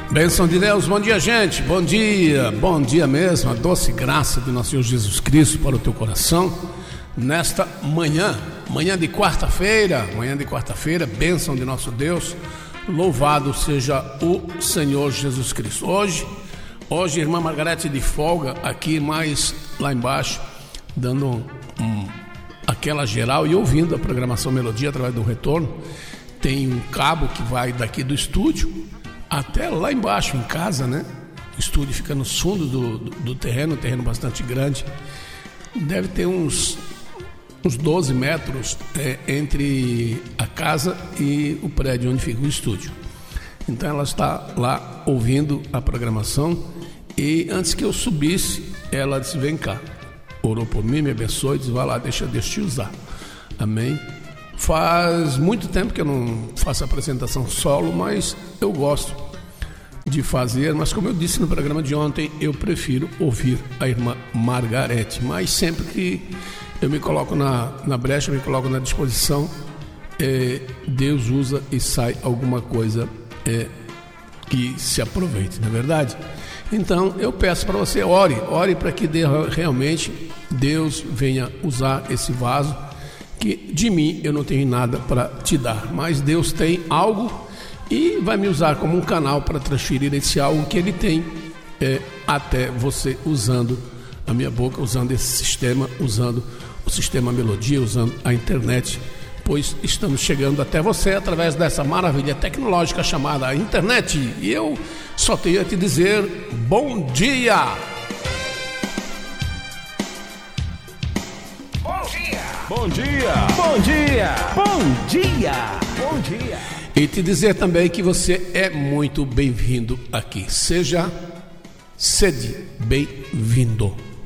Bênção de Deus, bom dia, gente, bom dia mesmo, a doce graça do nosso Senhor Jesus Cristo para o teu coração, nesta manhã de quarta-feira, bênção de nosso Deus, louvado seja o Senhor Jesus Cristo. Hoje, irmã Margarete de folga aqui, mais lá embaixo, dando aquela geral e ouvindo a programação Melodia através do retorno. Tem um cabo que vai daqui do estúdio até lá embaixo em casa, né? O estúdio fica no fundo do terreno, um terreno bastante grande. Deve ter uns 12 metros entre a casa e o prédio onde fica o estúdio. Então ela está lá ouvindo a programação e antes que eu subisse, ela disse: vem cá. Orou por mim, me abençoou e disse: vai lá, deixa Deus te usar. Amém? Faz muito tempo que eu não faço apresentação solo, mas eu gosto de fazer. Mas como eu disse no programa de ontem, eu prefiro ouvir a irmã Margarete. Mas sempre que eu me coloco na brecha, me coloco na disposição, Deus usa e sai alguma coisa que se aproveite, não é verdade? Então eu peço para você, ore para que realmente Deus venha usar esse vaso, que de mim eu não tenho nada para te dar, mas Deus tem algo e vai me usar como um canal para transferir esse algo que Ele tem até você, usando a minha boca, usando esse sistema, usando o sistema Melodia, usando a internet, pois estamos chegando até você através dessa maravilha tecnológica chamada internet. E eu só tenho a te dizer bom dia! Bom dia! Bom dia! Bom dia! Bom dia! E te dizer também que você é muito bem-vindo aqui. Sede bem-vindo.